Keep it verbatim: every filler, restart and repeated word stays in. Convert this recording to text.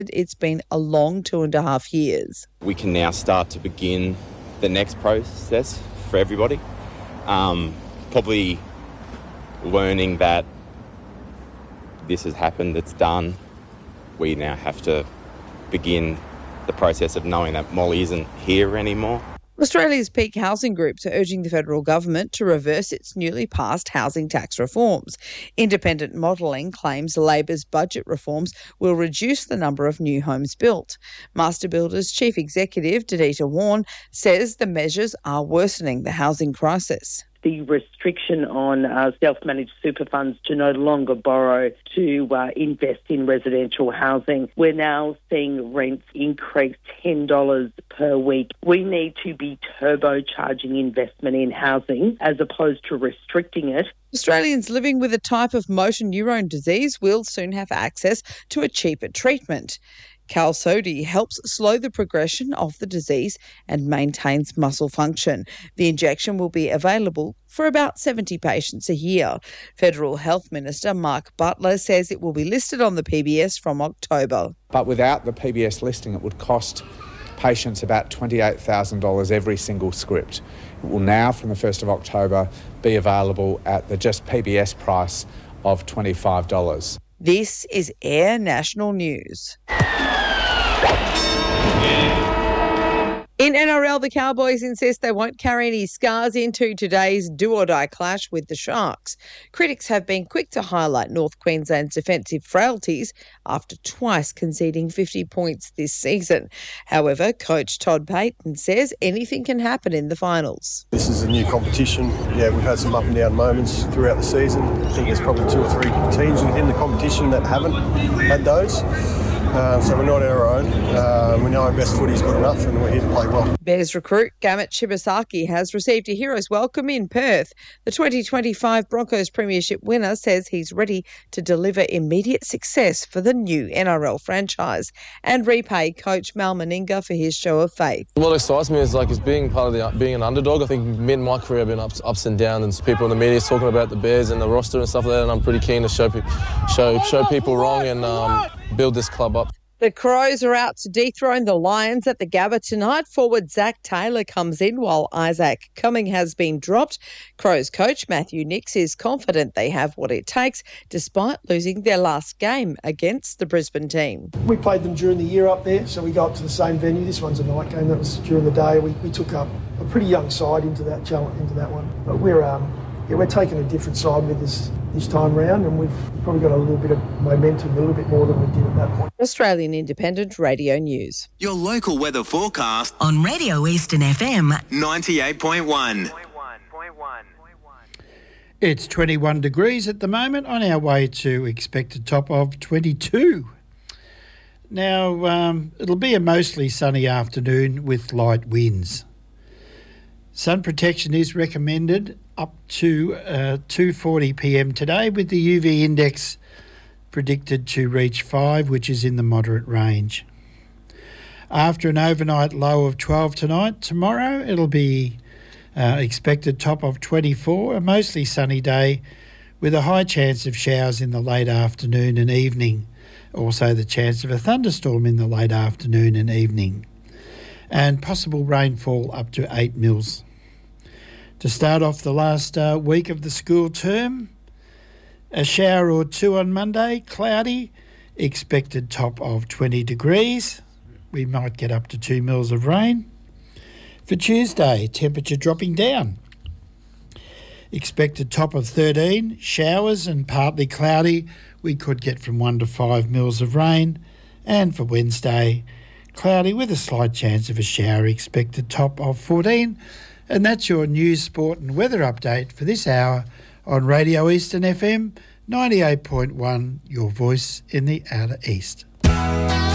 It's been a long two and a half years. We can now start to begin the next process for everybody. Um, probably learning that this has happened, it's done. We now have to begin the process of knowing that Molly isn't here anymore. Australia's peak housing groups are urging the federal government to reverse its newly passed housing tax reforms. Independent modelling claims Labor's budget reforms will reduce the number of new homes built. Master Builders Chief Executive Danita Warren says the measures are worsening the housing crisis. The restriction on uh, self-managed super funds to no longer borrow to uh, invest in residential housing. We're now seeing rents increase ten dollars per week. We need to be turbocharging investment in housing as opposed to restricting it. Australians living with a type of motor neurone disease will soon have access to a cheaper treatment. Qalsody helps slow the progression of the disease and maintains muscle function. The injection will be available for about seventy patients a year. Federal Health Minister Mark Butler says it will be listed on the P B S from October. But without the P B S listing, it would cost patients about twenty-eight thousand dollars every single script. It will now, from the first of October, be available at the just P B S price of twenty-five dollars. This is Air National News. In N R L, the Cowboys insist they won't carry any scars into today's do-or-die clash with the Sharks. Critics have been quick to highlight North Queensland's defensive frailties after twice conceding fifty points this season. However, coach Todd Payten says anything can happen in the finals. This is a new competition. Yeah, we've had some up and down moments throughout the season. I think there's probably two or three teams within the competition that haven't had those. Uh, so we're not on our own. Uh, we know our best footy's good enough and we're here to play well. Bears recruit Gamut Shibasaki has received a hero's welcome in Perth. The twenty twenty-five Broncos Premiership winner says he's ready to deliver immediate success for the new N R L franchise and repay coach Mal Meninga for his show of faith. What excites me is like is being part of the being an underdog. I think me and my career have been ups, ups and downs, and people in the media talking about the Bears and the roster and stuff like that, and I'm pretty keen to show show show people wrong and um, build this club up. The Crows are out to dethrone the Lions at the Gabba tonight. Forward Zach Taylor comes in while Isaac Cumming has been dropped. Crows coach Matthew Nicks is confident they have what it takes despite losing their last game against the Brisbane team. We played them during the year up there, so we go up to the same venue. This one's a night game. That was during the day. We, we took up a pretty young side into that challenge, into that one. But we're um, yeah, we're taking a different side with us this time round, and we've probably got a little bit of momentum, a little bit more than we did at that point. Australian Independent Radio News. Your local weather forecast on Radio Eastern F M ninety-eight point one. It's twenty-one degrees at the moment, on our way to expected top of twenty-two. Now, um, it'll be a mostly sunny afternoon with light winds. Sun protection is recommended up to uh, two forty p m today, with the U V index predicted to reach five, which is in the moderate range. After an overnight low of twelve tonight, tomorrow it'll be uh, expected top of twenty-four, a mostly sunny day with a high chance of showers in the late afternoon and evening. Also the chance of a thunderstorm in the late afternoon and evening. And possible rainfall up to eight mils. To start off the last uh, week of the school term, a shower or two on Monday, cloudy, expected top of twenty degrees. We might get up to two mils of rain. For Tuesday, temperature dropping down. Expected top of thirteen, showers and partly cloudy. We could get from one to five mils of rain. And for Wednesday, cloudy with a slight chance of a shower, expected top of fourteen. And that's your news, sport and weather update for this hour on Radio Eastern F M ninety-eight point one, your voice in the outer east.